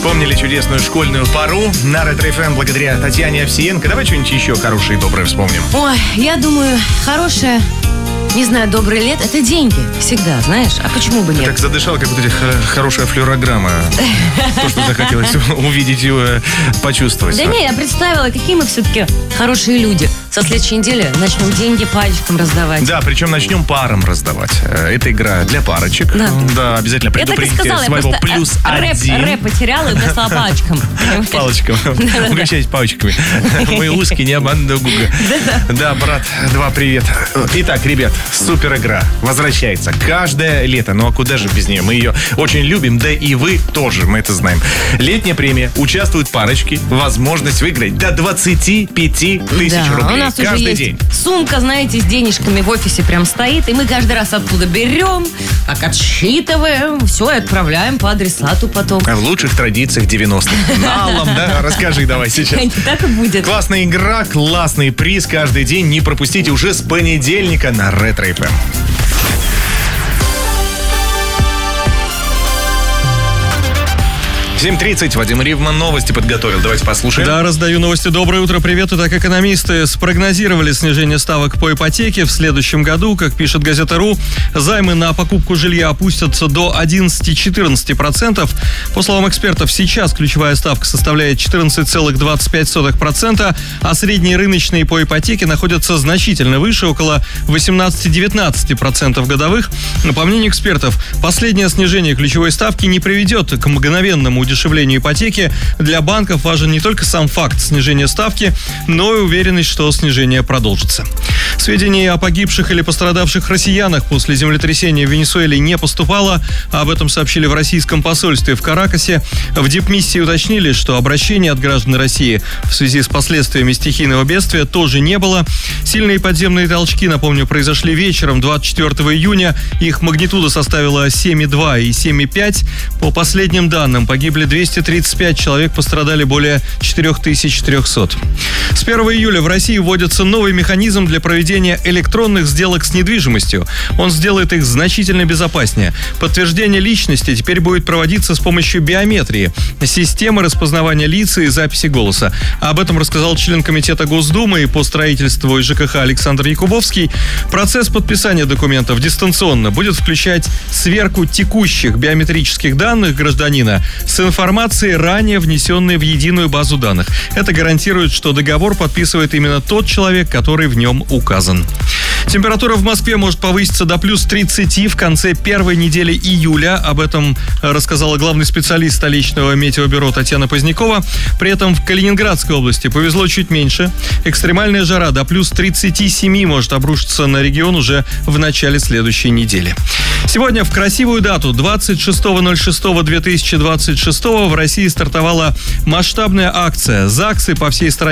Вспомнили чудесную школьную пору на Ретро-ФМ благодаря Татьяне Овсиенко. Давай что-нибудь еще хорошее и доброе вспомним. Ой, я думаю, хорошее, не знаю, доброе лет — это деньги. Всегда, знаешь. А почему бы нет? Так задышал, как будто хорошая флюорограмма. То, что захотелось увидеть и почувствовать. Да не, я представила, какие мы все-таки хорошие люди. Со следующей недели начнем деньги пальчиком раздавать. Да, причем начнем парам раздавать. Это игра для парочек. Да, обязательно предупредите своего +1. Рэп потеряла и послала палочкам. Палочкам. Угощайтесь палочками. Мы узкие, не обманываем Гуга. Да, брат, 2 привет. Итак, ребят, супер игра возвращается каждое лето. Ну а куда же без нее? Мы ее очень любим, да и вы тоже, мы это знаем. Летняя премия. Участвуют парочки. Возможность выиграть до 25 тысяч рублей. У нас каждый уже есть день. Сумка, знаете, с денежками в офисе прям стоит. И мы каждый раз оттуда берем, так отсчитываем, все, и отправляем по адресату потом. В лучших традициях 90-х. Налом, да? Расскажи давай сейчас. Так и будет. Классная игра, классный приз каждый день. Не пропустите уже с понедельника на Ретро-ФМ. 7:30. Вадим Ривман новости подготовил. Давайте послушаем. Да, раздаю новости. Доброе утро, привет. Итак, экономисты спрогнозировали снижение ставок по ипотеке в следующем году. Как пишет Газета.ру, займы на покупку жилья опустятся до 11-14%. По словам экспертов, сейчас ключевая ставка составляет 14,25%, а средние рыночные по ипотеке находятся значительно выше, около 18-19% годовых. Но, по мнению экспертов, последнее снижение ключевой ставки не приведет к мгновенному удешевлению ипотеки. Для банков важен не только сам факт снижения ставки, но и уверенность, что снижение продолжится. Сведений о погибших или пострадавших россиянах после землетрясения в Венесуэле не поступало. Об этом сообщили в российском посольстве в Каракасе. В дипмиссии уточнили, что обращений от граждан России в связи с последствиями стихийного бедствия тоже не было. Сильные подземные толчки, напомню, произошли вечером 24 июня. Их магнитуда составила 7,2 и 7,5. По последним данным, погибли 235 человек, пострадали более 4300. С 1 июля в России вводится новый механизм для проведения электронных сделок с недвижимостью. Он сделает их значительно безопаснее. Подтверждение личности теперь будет проводиться с помощью биометрии, системы распознавания лица и записи голоса. Об этом рассказал член комитета Госдумы по строительству и ЖКХ Александр Якубовский. Процесс подписания документов дистанционно будет включать сверку текущих биометрических данных гражданина с информацией, ранее внесенной в единую базу данных. Это гарантирует, что договор подписывает именно тот человек, который в нем указан. Температура в Москве может повыситься до +30 в конце первой недели июля. Об этом рассказала главный специалист столичного метеобюро Татьяна Позднякова. При этом в Калининградской области повезло чуть меньше. Экстремальная жара до +37 может обрушиться на регион уже в начале следующей недели. Сегодня в красивую дату 26.06.2026 в России стартовала масштабная акция. ЗАГСы по всей стране